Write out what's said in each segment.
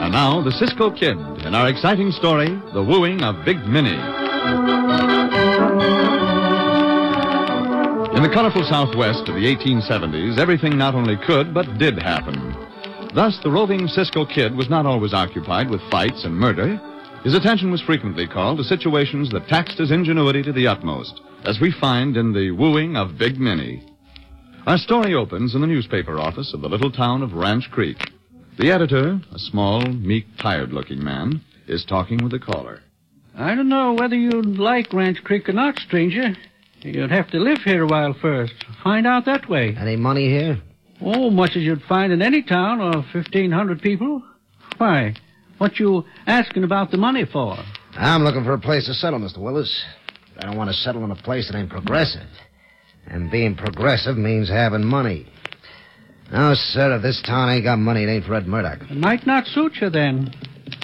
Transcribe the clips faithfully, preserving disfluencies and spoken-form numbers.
And now, the Cisco Kid in our exciting story, The Wooing of Big Minnie. In the colorful Southwest of the eighteen seventies, everything not only could, but did happen. Thus, the roving Cisco Kid was not always occupied with fights and murder. His attention was frequently called to situations that taxed his ingenuity to the utmost, as we find in The Wooing of Big Minnie. Our story opens in the newspaper office of the little town of Ranch Creek. The editor, a small, meek, tired-looking man, is talking with the caller. I don't know whether you'd like Ranch Creek or not, stranger. You'd have to live here a while first. Find out that way. Any money here? Oh, much as you'd find in any town of fifteen hundred people. Why? What you asking about the money for? I'm looking for a place to settle, Mister Willis. I don't want to settle in a place that ain't progressive. And being progressive means having money. No, sir, if this town ain't got money, it ain't for Ed Murdoch. It might not suit you, then.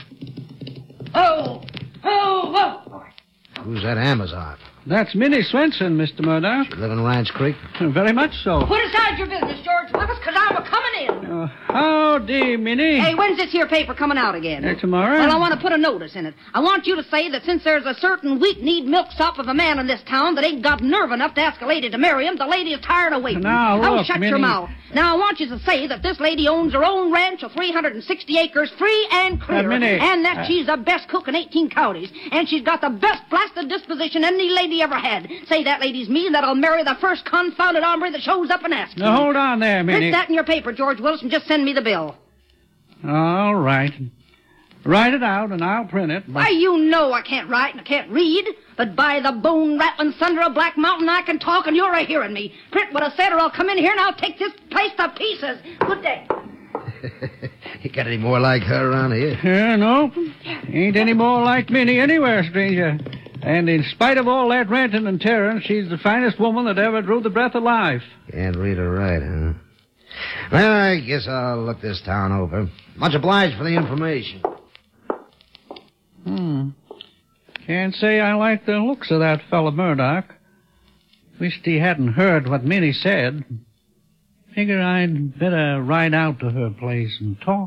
Oh! Oh! Oh! Who's that Amazon? That's Minnie Swenson, Mister Murdoch. She live in Ranch Creek? Very much so. Put aside your business, George Willis, because I'm a-coming in. Uh, howdy, Minnie. Hey, when's this here paper coming out again? Uh, tomorrow. Well, I want to put a notice in it. I want you to say that since there's a certain weak-kneed milksop of a man in this town that ain't got nerve enough to ask a lady to marry him, the lady is tired of waiting. Now, oh, look, shut Minnie. your mouth. Now, I want you to say that this lady owns her own ranch of three hundred sixty acres free and clear. Uh, Minnie, and that uh, she's the best cook in eighteen counties. And she's got the best blasted disposition any lady ever had. Say that lady's me, that I'll marry the first confounded hombre that shows up and asks me. Now, hold on there, Minnie. Print that in your paper, George Willis, and just send me the bill. All right. Write it out, and I'll print it. But... Why, you know I can't write and I can't read. But by the bone-rattling thunder of Black Mountain, I can talk and you're a-hearing me. Print what I said or I'll come in here and I'll take this place to pieces. Good day. You got any more like her around here? Uh, no. Ain't any more like Minnie anywhere, stranger. And in spite of all that ranting and tearing, she's the finest woman that ever drew the breath of life. Can't read or write, huh? Well, I guess I'll look this town over. Much obliged for the information. Hmm. Can't say I like the looks of that fellow Murdoch. Wished he hadn't heard what Minnie said. Figure I'd better ride out to her place and talk.